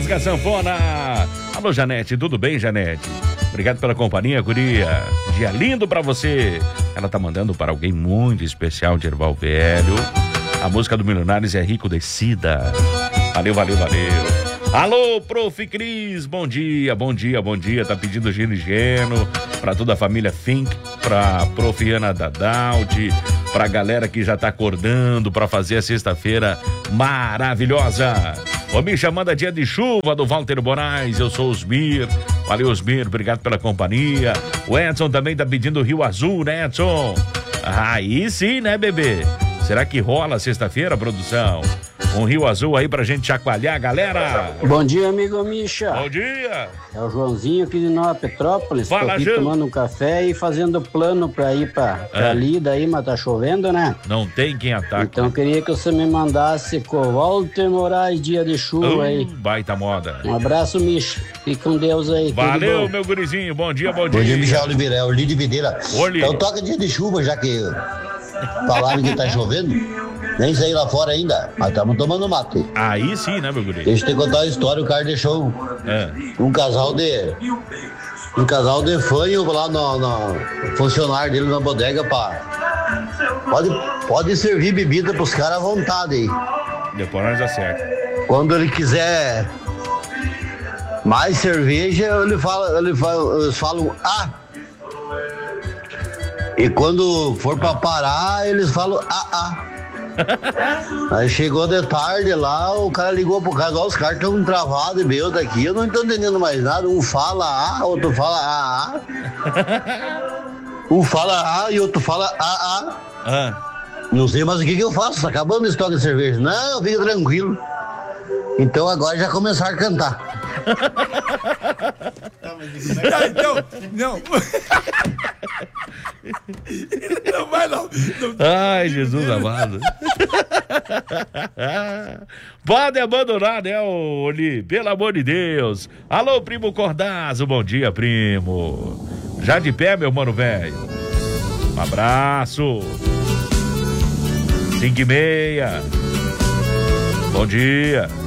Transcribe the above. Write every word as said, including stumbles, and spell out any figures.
Rasga Sanfona. Alô, Janete, tudo bem, Janete? Obrigado pela companhia, guria. Dia lindo pra você. Ela tá mandando para alguém muito especial de Erval Velho. A música do Milionários é Rico Descida. Valeu, valeu, valeu. Alô, prof Cris, bom dia, bom dia, bom dia. Tá pedindo gino e geno pra toda a família Fink, pra prof Ana Dadaldi, pra galera que já tá acordando pra fazer a sexta-feira maravilhosa. Ô, me chamando a dia de chuva do Walter Moraes, eu sou Osmir. Valeu, Osmir, obrigado pela companhia. O Edson também tá pedindo Rio Azul, né, Edson? Aí sim, né, bebê? Será que rola sexta-feira, produção? Um Rio Azul aí pra gente chacoalhar, galera. Bom dia, amigo Misha. Bom dia. É o Joãozinho aqui de Nova Petrópolis. Fala, Tô aqui Gil. tomando um café e fazendo plano pra ir pra, pra É. ali, daí, mas tá chovendo, né? Não tem quem ataque. Então eu queria que você me mandasse com o Walter Moraes, dia de chuva Uh, aí. baita moda. Um abraço, Misha. Fique com Deus aí. tudo Valeu, bom. meu gurizinho. Bom dia, bom dia. Bom dia, Michel Oliveira, é o Lídio Videira. Oli. Então toca dia de chuva, já que falaram que tá chovendo. Nem saí lá fora ainda, mas estamos tomando mate. Aí sim, né, meu guri? Deixa eu te contar uma história, o cara deixou É. um casal de... Um casal de fanho lá no, no funcionário dele na bodega pra... Pode, pode servir bebida pros caras à vontade aí. Depois nós acerta. Quando ele quiser mais cerveja, ele fala, ele fala, eles falam ah. E quando for pra parar, eles falam ah, ah. Aí chegou de tarde lá, o cara ligou pro cara, ó, os caras estão travados e meu daqui, eu não tô entendendo mais nada. Um fala ah, outro fala ah, ah. Um fala ah e outro fala ah, ah. Ah. Não sei mais o que que eu faço, tá acabando o estoque de cerveja. Não, fica tranquilo. Então agora já começaram a cantar. Ah, então, não. Não vai não. não. Ai, Jesus amado. Pode abandonar, né, Oli? Pelo amor de Deus. Alô, primo Cordazo, bom dia, primo. Já de pé, meu mano velho. Um abraço. Cinco e meia. Bom dia.